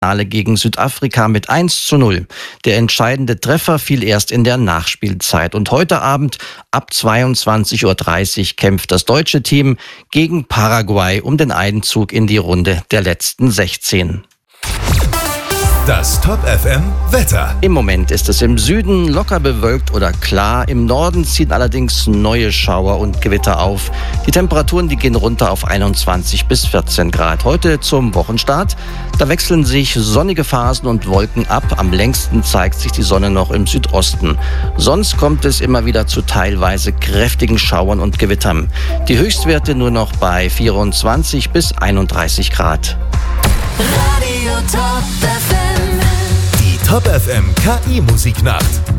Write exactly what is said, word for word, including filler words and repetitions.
Gegen Südafrika mit eins zu null. Der entscheidende Treffer fiel erst in der Nachspielzeit. Und heute Abend ab zweiundzwanzig Uhr dreißig kämpft das deutsche Team gegen Paraguay um den Einzug in die Runde der letzten sechzehn. Das Top F M Wetter. Im Moment ist es im Süden locker bewölkt oder klar. Im Norden ziehen allerdings neue Schauer und Gewitter auf. Die Temperaturen, die gehen runter auf einundzwanzig bis vierzehn Grad. Heute zum Wochenstart. Da wechseln sich sonnige Phasen und Wolken ab. Am längsten zeigt sich die Sonne noch im Südosten. Sonst kommt es immer wieder zu teilweise kräftigen Schauern und Gewittern. Die Höchstwerte nur noch bei vierundzwanzig bis einunddreißig Grad. Radio Top F M. Die Top F M K I-Musiknacht.